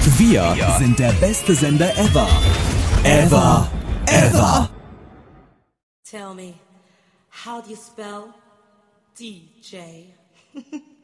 Wir sind der beste Sender ever. Ever. Ever. Tell me, how do you spell DJ?